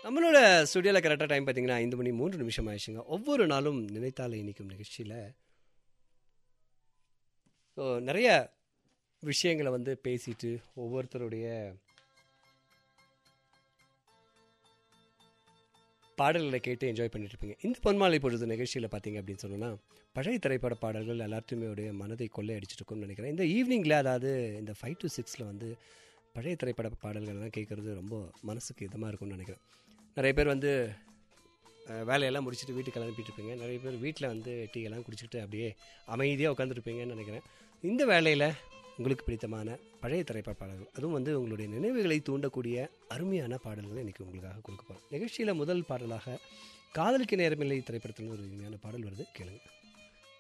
நம்மளோட ஸ்டுடியோவில் கரெக்டாக டைம் பார்த்தீங்கன்னா 5:03 ஆயிடுச்சுங்க. ஒவ்வொரு நாளும் நினைத்தாலே இனிக்கும் நிகழ்ச்சியில் ஸோ நிறைய விஷயங்களை வந்து பேசிட்டு ஒவ்வொருத்தருடைய பாடல்களை கேட்டு என்ஜாய் பண்ணிட்டு இருப்பீங்க. இந்த பொன்மாலை பொழுது நிகழ்ச்சியில் பார்த்தீங்க அப்படின்னு சொன்னோன்னா பழைய திரைப்பட பாடல்கள் எல்லாத்தையுமே உடைய மனதை கொள்ளை அடிச்சிருக்கும்னு நினைக்கிறேன். இந்த ஈவினிங்கில், அதாவது இந்த 5 to 6 வந்து பழைய திரைப்பட பாடல்கள்லாம் கேட்குறது ரொம்ப மனசுக்கு இதமாக இருக்கும்னு நினைக்கிறேன். நிறைய பேர் வந்து வேலையெல்லாம் முடிச்சுட்டு வீட்டுக்கு கிளம்பிட்டு இருப்பீங்க. நிறைய பேர் வீட்டில் வந்து டீ எல்லாம் குடிச்சிட்டு அப்படியே அமைதியாக உட்காந்துருப்பீங்கன்னு நினைக்கிறேன். இந்த வேலையில் உங்களுக்கு பிடித்தமான பழைய திரைப்பட பாடல்கள், அதுவும் வந்து உங்களுடைய நினைவுகளை தூண்டக்கூடிய அருமையான பாடல்களை இன்றைக்கி உங்களுக்காக கொடுக்க போகிறோம். நிகழ்ச்சியில் முதல் பாடலாக காதலுக்கு நேரமில்லை திரைப்படத்தில் ஒரு இனிமையான பாடல் வருது, கேளுங்க.